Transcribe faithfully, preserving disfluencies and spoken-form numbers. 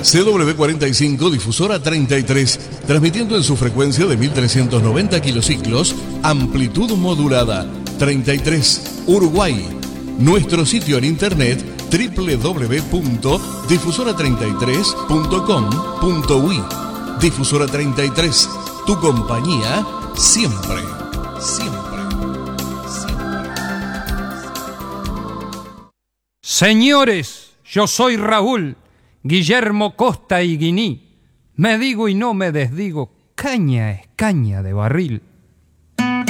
C W cuarenta y cinco, difusora treinta y tres, transmitiendo en su frecuencia de mil trescientos noventa kilociclos, amplitud modulada, treinta y tres, Uruguay. Nuestro sitio en internet doble u doble u doble u punto difusora treinta y tres punto com punto u i. Difusora treinta y tres, tu compañía siempre, siempre, siempre. Señores, yo soy Raúl Guillermo Costa y Guiní. Me digo y no me desdigo, caña es caña de barril.